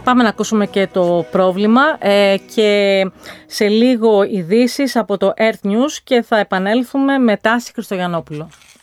Πάμε να ακούσουμε και το πρόβλημα και σε λίγο ειδήσεις από το Earth News και θα επανέλθουμε με Τάση Χριστογιαννόπουλο.